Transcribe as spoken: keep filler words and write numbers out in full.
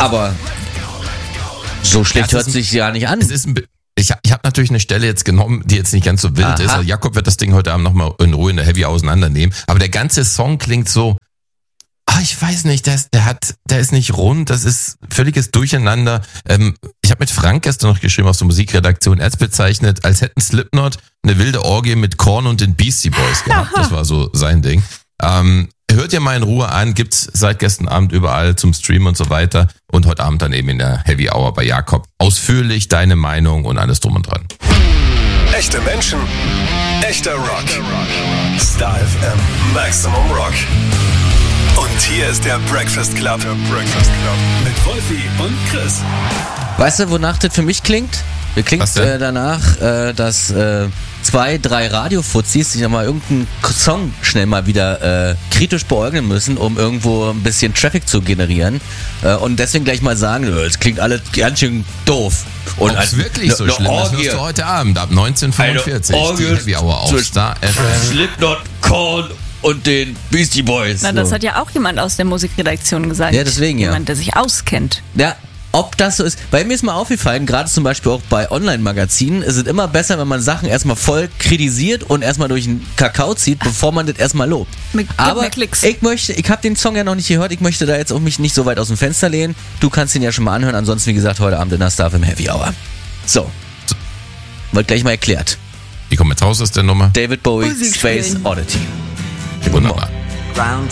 Aber so schlecht Ja, hört es sich ja nicht an. Es ist ein, ich ich habe natürlich eine Stelle jetzt genommen, die jetzt nicht ganz so wild Aha. ist. Also Jakob wird das Ding heute Abend nochmal in Ruhe in der Heavy auseinandernehmen. Aber der ganze Song klingt so, ah, ich weiß nicht, der ist, der hat, der ist nicht rund, das ist völliges Durcheinander. Ähm, ich habe mit Frank gestern noch geschrieben aus der Musikredaktion, er hat es bezeichnet, als hätten Slipknot eine wilde Orgie mit Korn und den Beastie Boys gehabt. Das war so sein Ding. Ähm, hört ihr mal in Ruhe an, gibt's seit gestern Abend überall zum Stream und so weiter. Und heute Abend dann eben in der Heavy Hour bei Jakob. Ausführlich deine Meinung und alles drum und dran. Echte Menschen, echter Rock. Star F M, Maximum Rock. Und hier ist der Breakfast Club. Der Breakfast Club. Mit Wolfi und Chris. Weißt du, wonach das für mich klingt? Mir klingt äh, danach, äh, dass äh, zwei, drei Radiofuzis sich mal irgendeinen Song schnell mal wieder äh, kritisch beäugeln müssen, um irgendwo ein bisschen Traffic zu generieren. Äh, und deswegen gleich mal sagen, es klingt alles ganz schön doof. Und Ob es wirklich ne, so ne schlimm ist, Orgie. hörst du heute Abend ab neunzehn Uhr fünfundvierzig. Eine Die Orgie Heavy Hour auf zwischen Star F M. Slipknot, Korn und den Beastie Boys. Na, das so. hat ja auch jemand aus der Musikredaktion gesagt. Ja, deswegen, ja. Jemand, der sich auskennt. Ja, ob das so ist. Bei mir ist mal aufgefallen, gerade zum Beispiel auch bei Online-Magazinen, ist es immer besser, wenn man Sachen erstmal voll kritisiert und erstmal durch den Kakao zieht, bevor man das erstmal lobt. Mit, gib Aber mir Klicks. ich möchte, ich habe den Song ja noch nicht gehört, ich möchte da jetzt auch mich nicht so weit aus dem Fenster lehnen. Du kannst ihn ja schon mal anhören, ansonsten wie gesagt heute Abend in der Star F M Heavy Hour. So. Wird gleich mal erklärt. Wie kommt jetzt raus aus der Nummer? David Bowie, Musik Space spielen. Oddity. Wunderbar. Ground